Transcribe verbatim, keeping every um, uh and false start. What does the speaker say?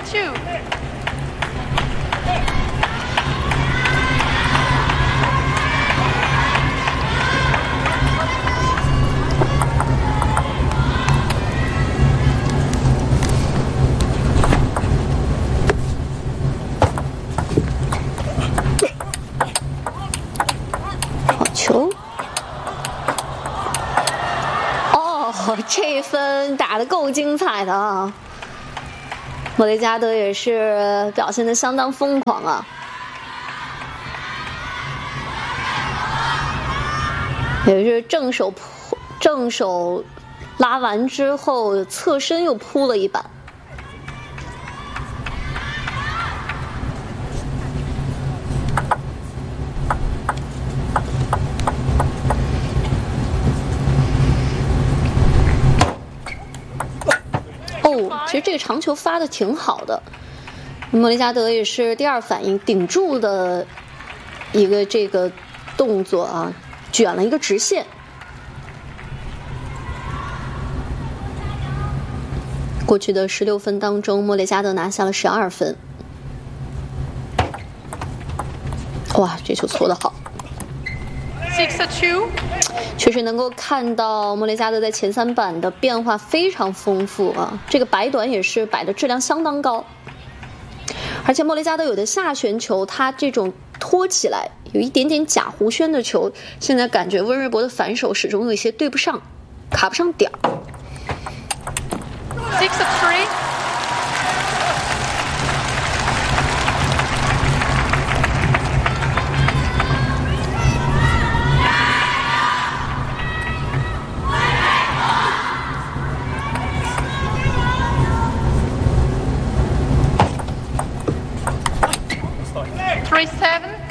two. 球，哦，这一分打得够精彩的啊！莫雷加德也是表现得相当疯狂啊！也是正手扑，正手拉完之后侧身又扑了一板。其实这个长球发的挺好的，莫雷加德也是第二反应顶住的一个这个动作啊，卷了一个直线。过去的十六分当中，莫雷加德拿下了十二分。哇，这球搓得好。 Six two. 确实能够看到莫雷加德在前三板的变化非常丰富啊，这个摆短也是摆的质量相当高，而且莫雷加德有的下旋球，他这种拖起来有一点点假弧宣的球，现在感觉温瑞博的反手始终有一些对不上，卡不上点儿。 Six three. Three seven.